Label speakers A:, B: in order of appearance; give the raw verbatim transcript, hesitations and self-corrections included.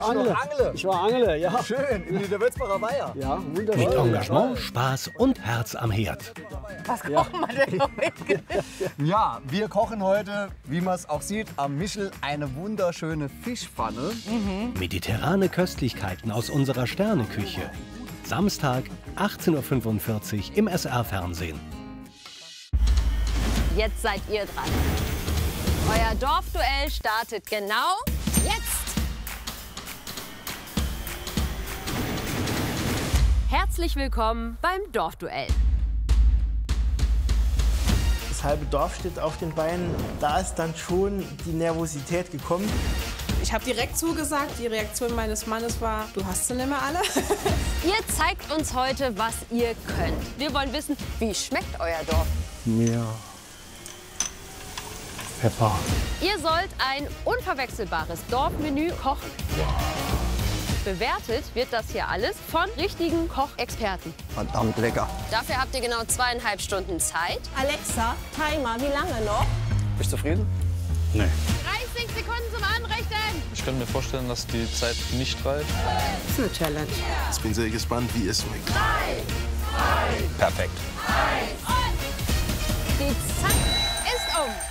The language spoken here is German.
A: Angle.
B: Angle.
A: Ich war Angle, ja.
B: Schön, in der Würzbacher Weiher.
A: Ja, wunderschön.
C: Mit Engagement, Spaß und Herz am Herd.
D: Was kochen wir denn heute?
B: Ja, wir kochen heute, wie man es auch sieht, am Michel eine wunderschöne Fischpfanne.
D: Mhm.
C: Mediterrane Köstlichkeiten aus unserer Sterneküche. Samstag, achtzehn Uhr fünfundvierzig im S R-Fernsehen.
E: Jetzt seid ihr dran. Euer Dorfduell startet genau jetzt. Herzlich willkommen beim Dorfduell.
F: Das halbe Dorf steht auf den Beinen. Da ist dann schon die Nervosität gekommen.
G: Ich habe direkt zugesagt. Die Reaktion meines Mannes war, du hast sie nicht mehr alle.
E: Ihr zeigt uns heute, was ihr könnt. Wir wollen wissen, wie schmeckt euer Dorf?
A: Mir. Pfeffer.
E: Ihr sollt ein unverwechselbares Dorfmenü kochen. Bewertet wird das hier alles von richtigen Kochexperten.
B: Verdammt lecker.
E: Dafür habt ihr genau zweieinhalb Stunden Zeit.
D: Alexa, Timer, wie lange noch?
B: Bist du zufrieden?
A: Nee.
E: dreißig Sekunden zum Anrichten.
H: Ich könnte mir vorstellen, dass die Zeit nicht reicht.
D: Das ist eine Challenge.
I: Ich bin sehr gespannt, wie es schmeckt.
E: drei, zwei,
B: Perfekt.
E: eins und die Zeit ist um.